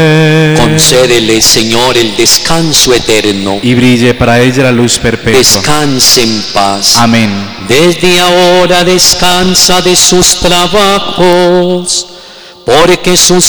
Concédele, Señor, el descanso eterno. Y brille para ella la luz perpetua. Descanse en paz. Amén. Desde ahora descansa de sus trabajos, porque sus